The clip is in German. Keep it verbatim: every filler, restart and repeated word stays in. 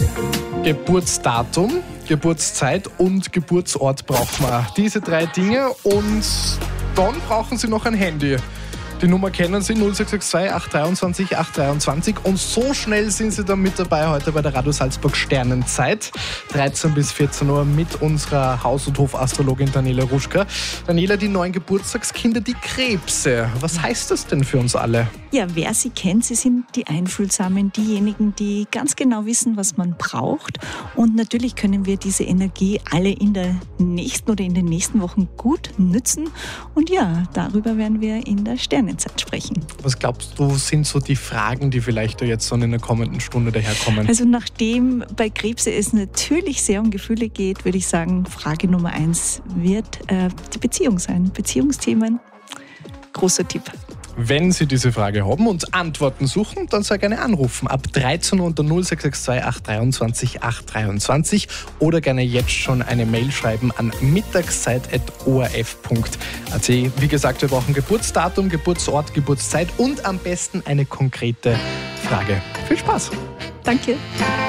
Geburtsdatum, Geburtszeit und Geburtsort brauchen wir. Diese drei Dinge und dann brauchen Sie noch ein Handy. Die Nummer kennen Sie, null sechs sechs zwei acht zwei drei acht drei zwei. Und so schnell sind Sie dann mit dabei heute bei der Radio Salzburg Sternenzeit. dreizehn bis vierzehn Uhr mit unserer Haus- und Hofastrologin Daniela Ruschka. Daniela, die neuen Geburtstagskinder, die Krebse. Was heißt das denn für uns alle? Ja, wer sie kennt, sie sind die Einfühlsamen, diejenigen, die ganz genau wissen, was man braucht. Und natürlich können wir diese Energie alle in der nächsten oder in den nächsten Wochen gut nützen. Und ja, darüber werden wir in der Sternenzeit sprechen. Was glaubst du, sind so die Fragen, die vielleicht da jetzt so in der kommenden Stunde daherkommen? Also nachdem bei Krebse es natürlich sehr um Gefühle geht, würde ich sagen, Frage Nummer eins wird äh, die Beziehung sein. Beziehungsthemen, großer Tipp. Wenn Sie diese Frage haben und Antworten suchen, dann sehr gerne anrufen. Ab dreizehn Uhr unter null sechs sechs zwei acht zwei drei acht drei oder gerne jetzt schon eine Mail schreiben an mittagszeit at o r f punkt a t. Wie gesagt, wir brauchen Geburtsdatum, Geburtsort, Geburtszeit und am besten eine konkrete Frage. Viel Spaß! Danke!